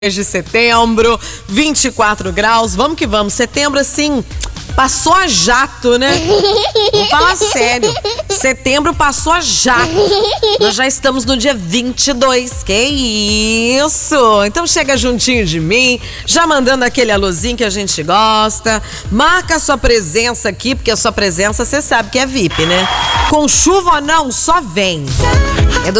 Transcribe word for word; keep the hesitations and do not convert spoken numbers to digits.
de setembro, vinte e quatro graus, vamos que vamos. Setembro, assim, passou a jato, né? Vamos falar sério. Setembro passou a jato. Nós já estamos no dia vinte e dois. Que isso? Então chega juntinho de mim, já mandando aquele alôzinho que a gente gosta. Marca a sua presença aqui, porque a sua presença você sabe que é V I P, né? Com chuva ou não, só vem. É do